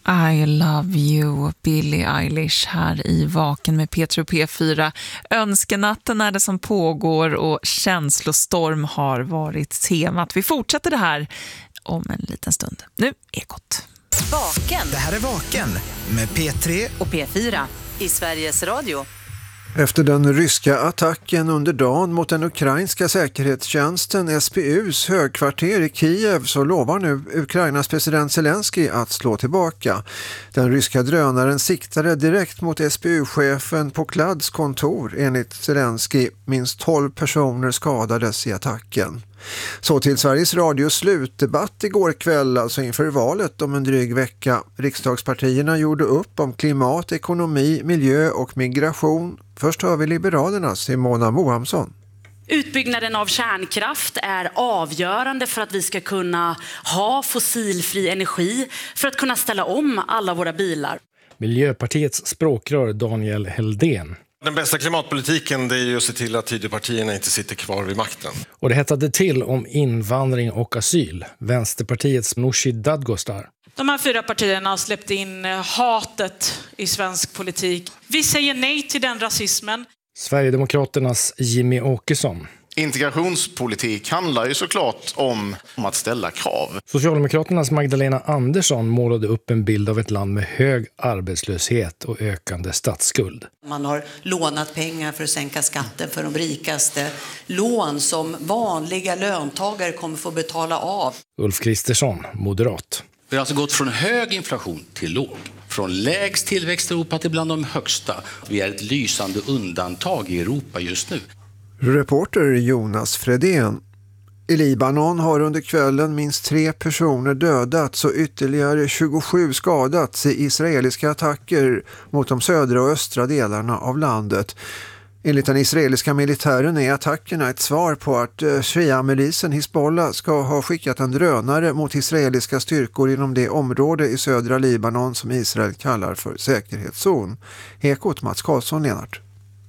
I love you, Billie Eilish här i Vaken med P3 och P4. Önskenatten är det som pågår och känslostorm har varit temat. Vi fortsätter det här om en liten stund. Nu Ekot. Vaken. Det här är Vaken med P3 och P4 i Sveriges Radio. Efter den ryska attacken under dagen mot den ukrainska säkerhetstjänsten SBUs högkvarter i Kiev så lovar nu Ukrainas president Zelensky att slå tillbaka. Den ryska drönaren siktade direkt mot SBU-chefen på Klads kontor. Enligt Zelensky minst 12 personer skadades i attacken. Så till Sveriges Radios slutdebatt igår kväll, alltså inför valet om en dryg vecka. Riksdagspartierna gjorde upp om klimat, ekonomi, miljö och migration. Först hör vi Liberalernas Simona Mohamsson. Utbyggnaden av kärnkraft är avgörande för att vi ska kunna ha fossilfri energi, för att kunna ställa om alla våra bilar. Miljöpartiets språkrör Daniel Heldén. Den bästa klimatpolitiken det är ju att se till att Tidöpartierna inte sitter kvar vid makten. Och det hettade till om invandring och asyl. Vänsterpartiets Nooshi Dadgostar. De här 4 partierna har släppt in hatet i svensk politik. Vi säger nej till den rasismen. Sverigedemokraternas Jimmy Åkesson. Integrationspolitik handlar ju såklart om att ställa krav. Socialdemokraternas Magdalena Andersson målade upp en bild av ett land med hög arbetslöshet och ökande statsskuld. Man har lånat pengar för att sänka skatten för de rikaste. Lån som vanliga löntagare kommer få betala av. Ulf Kristersson, moderat. Vi har alltså gått från hög inflation till låg. Från lägst tillväxt i Europa till bland de högsta. Vi är ett lysande undantag i Europa just nu. Reporter Jonas Fredén. I Libanon har under kvällen minst 3 personer dödats och ytterligare 27 skadats i israeliska attacker mot de södra och östra delarna av landet. Enligt den israeliska militären är attackerna ett svar på att Shia-milisen Hizbollah ska ha skickat en drönare mot israeliska styrkor inom det område i södra Libanon som Israel kallar för säkerhetszon. Ekot Mats Karlsson, Lennart.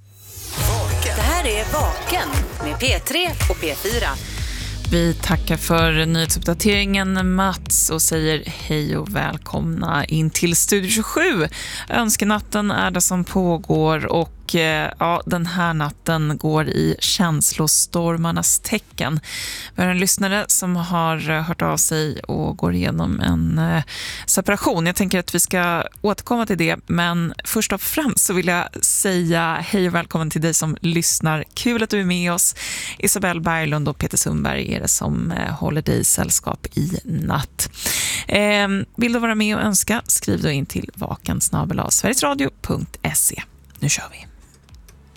Det här är Vaken med P3 och P4. Vi tackar för nyhetsuppdateringen Mats och säger hej och välkomna in till Studio 27. Önskenatten är det som pågår och den här natten går i känslostormarnas tecken. Vi har en lyssnare som har hört av sig och går igenom en separation. Jag tänker att vi ska återkomma till det, men först och främst så vill jag säga hej och välkommen till dig som lyssnar. Kul att du är med oss. Isabel Berglund och Peter Sundberg är det som håller dig i sällskap i natt. Vill du vara med och önska? Skriv då in till vaken@sverigesradio.se. Nu kör vi.